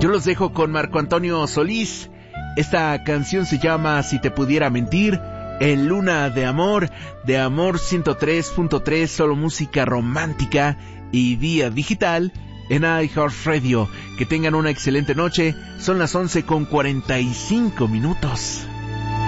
Yo los dejo con Marco Antonio Solís. Esta canción se llama Si te pudiera mentir, en Luna de Amor 103.3, solo música romántica y vía digital en iHeartRadio. Que tengan una excelente noche. Son las 11:45.